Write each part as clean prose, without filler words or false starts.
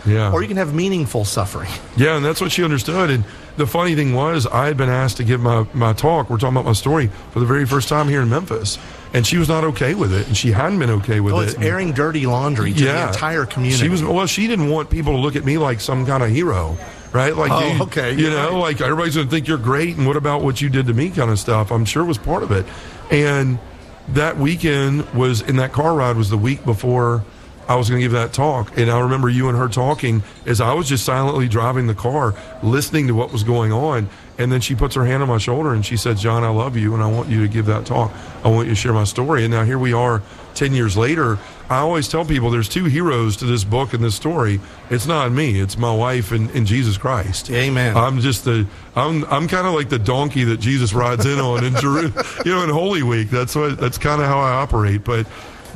Yeah. or you can have meaningful suffering. Yeah, and that's what she understood. And the funny thing was, I had been asked to give my talk. We're talking about my story for the very first time here in Memphis. And she was not okay with it, and she hadn't been okay with it. It's airing dirty laundry to the entire community. She didn't want people to look at me like some kind of hero, right? Like, like everybody's going to think you're great, and what about what you did to me kind of stuff. I'm sure was part of it. And that weekend was, in that car ride, was the week before I was going to give that talk. And I remember you and her talking as I was just silently driving the car, listening to what was going on. And then she puts her hand on my shoulder and she said, John, I love you and I want you to give that talk. I want you to share my story. And now here we are 10 years later. I always tell people there's two heroes to this book and this story. It's not me. It's my wife and Jesus Christ. Amen. I'm just I'm kind of like the donkey that Jesus rides in on in Jerusalem, in Holy Week. That's kind of how I operate. But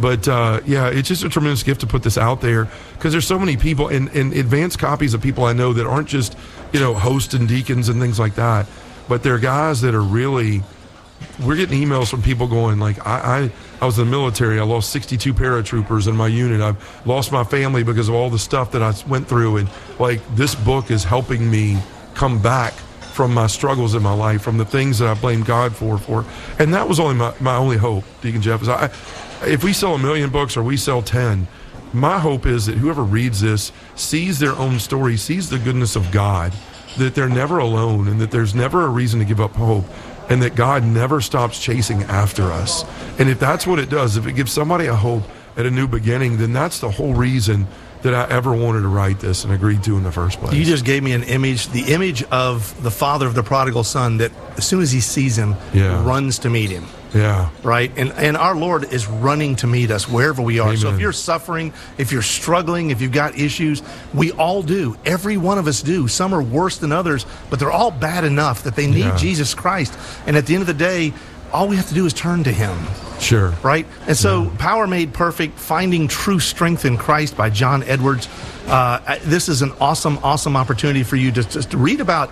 it's just a tremendous gift to put this out there because there's so many people and advanced copies of people I know that aren't just, hosts and deacons and things like that, but they're guys that are really, we're getting emails from people going like, I was in the military. I lost 62 paratroopers in my unit. I've lost my family because of all the stuff that I went through. And like, this book is helping me come back from my struggles in my life, from the things that I blame God for. And that was only my only hope, Deacon Jeff, is if we sell 1 million books or we sell 10, my hope is that whoever reads this sees their own story, sees the goodness of God, that they're never alone and that there's never a reason to give up hope and that God never stops chasing after us. And if that's what it does, if it gives somebody a hope at a new beginning, then that's the whole reason that I ever wanted to write this and agreed to in the first place. You just gave me an image, the image of the father of the prodigal son that as soon as he sees him, runs to meet him. Yeah. Right? And our Lord is running to meet us wherever we are. Amen. So if you're suffering, if you're struggling, if you've got issues, we all do. Every one of us do. Some are worse than others, but they're all bad enough that they need Jesus Christ. And at the end of the day, all we have to do is turn to him. Sure. Right? And so Power Made Perfect, Finding True Strength in Christ by John Edwards. This is an awesome opportunity for you to read about,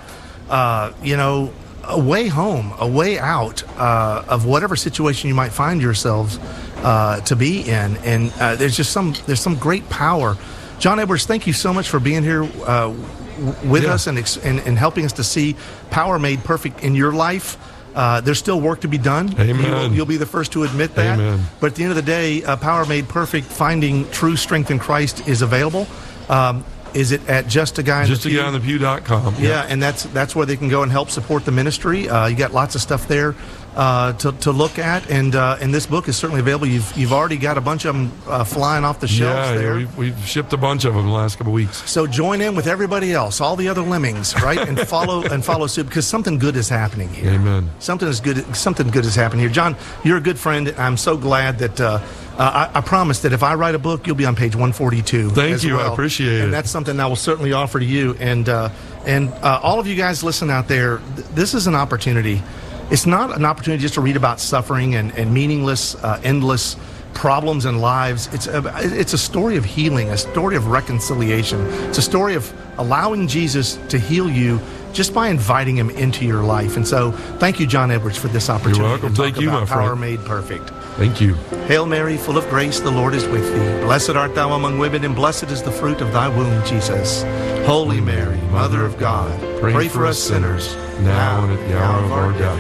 a way home, a way out of whatever situation you might find yourselves to be in. And there's some great power. John Edwards, thank you so much for being here with us and helping us to see Power Made Perfect in your life. There's still work to be done. Amen. You'll be the first to admit that. Amen. But at the end of the day, Power Made Perfect, Finding True Strength in Christ is available. Is it at justaguyinthepew.com? Yeah, and that's where they can go and help support the ministry. You got lots of stuff there to look at, and this book is certainly available. You've already got a bunch of them flying off the shelves there. Yeah, we've shipped a bunch of them the last couple of weeks. So join in with everybody else, all the other lemmings, right, and follow suit because something good is happening here. Amen. Something good is happening here. John, you're a good friend. I'm so glad that. I promise that if I write a book, you'll be on page 142. Thank you. Well. I appreciate it. And that's something I will certainly offer to you. And all of you guys listen out there, this is an opportunity. It's not an opportunity just to read about suffering and meaningless, endless problems in lives. It's a story of healing, a story of reconciliation. It's a story of allowing Jesus to heal you just by inviting him into your life. And so thank you, John Edwards, for this opportunity. You're welcome. Thank you, my friend. Power Made Perfect. Thank you. Hail Mary, full of grace, the Lord is with thee. Blessed art thou among women, and blessed is the fruit of thy womb, Jesus. Holy Mary, Mother of God, pray for us sinners, now and at the hour of our death.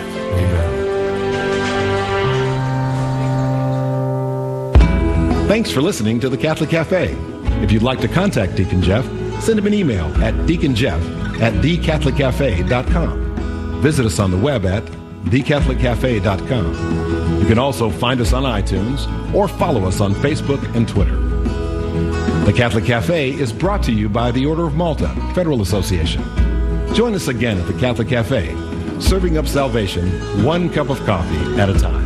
Amen. Thanks for listening to the Catholic Cafe. If you'd like to contact Deacon Jeff, send him an email at deaconjeff@thecatholiccafe.com. Visit us on the web at thecatholiccafe.com. You can also find us on iTunes or follow us on Facebook and Twitter. The Catholic Cafe is brought to you by the Order of Malta Federal Association. Join us again at the Catholic Cafe, serving up salvation one cup of coffee at a time.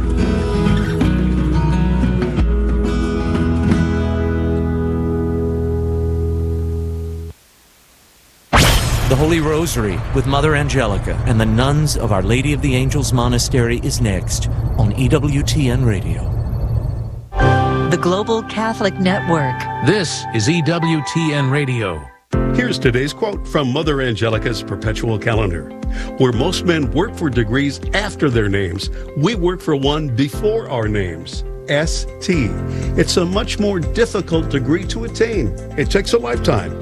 The Holy Rosary with Mother Angelica and the nuns of Our Lady of the Angels Monastery is next on EWTN Radio. The Global Catholic Network. This is EWTN Radio. Here's today's quote from Mother Angelica's Perpetual Calendar. Where most men work for degrees after their names, we work for one before our names. ST. It's a much more difficult degree to attain. It takes a lifetime.